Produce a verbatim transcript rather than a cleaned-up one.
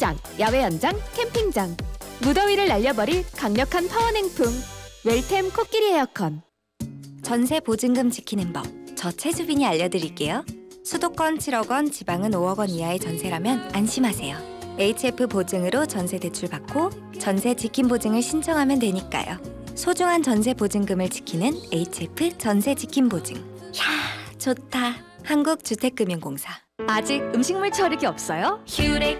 수영장, 야외 연장, 캠핑장. 무더위를 날려버릴 강력한 파워냉풍. 웰템 코끼리 에어컨. 전세 보증금 지키는 법. 저 최수빈이 알려드릴게요. 수도권 칠억 원, 지방은 오억 원 이하의 전세라면 안심하세요. 에이치에프 보증으로 전세 대출 받고 전세 지킴 보증을 신청하면 되니까요. 소중한 전세 보증금을 지키는 에이치에프 전세 지킴 보증. 야, 좋다. 한국주택금융공사. 아직 음식물 처리기 없어요? 휴렉